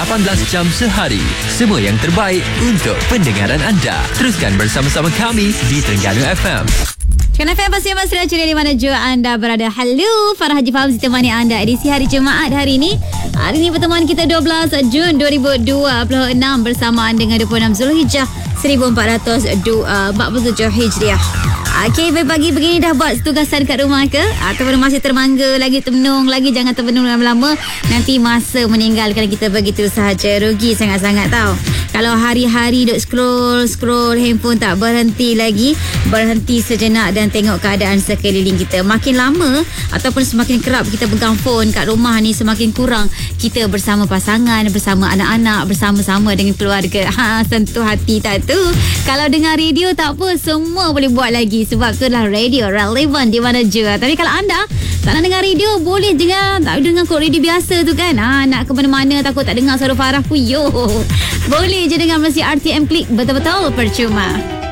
18 jam sehari. Semua yang terbaik untuk pendengaran anda. Teruskan bersama-sama kami di Terengganu FM. Kena FM pasti Mas Raja di mana jua anda berada. Halo, Farah Haji Faham temani anda edisi hari Jumaat hari ini. Hari ini pertemuan kita 12 Jun 2026 bersamaan dengan 26 Zulhijjah 1447 Hijriah. Okey, pagi begini dah buat tugasan kat rumah ke? Ataupun masih termangga lagi, termenung lagi? Jangan termenung lama-lama. Nanti masa meninggalkan kita begitu sahaja. Rugi sangat-sangat tau. Kalau hari-hari duk scroll handphone tak berhenti lagi. Berhenti sejenak dan tengok keadaan sekeliling kita. Makin lama ataupun semakin kerap kita pegang phone kat rumah ni, semakin kurang kita bersama pasangan, bersama anak-anak, bersama-sama dengan keluarga. Sentuh hati tak tu? Kalau dengar radio tak apa, semua boleh buat lagi. Sebab itulah radio relevan di mana jua. Tapi kalau anda tak nak dengar radio, boleh dengar. Tak dengar kod radio biasa tu kan. Nak ke mana-mana takut tak dengar suara Farah puyuh. Boleh je dengar mesin RTM Klik. Betul-betul percuma.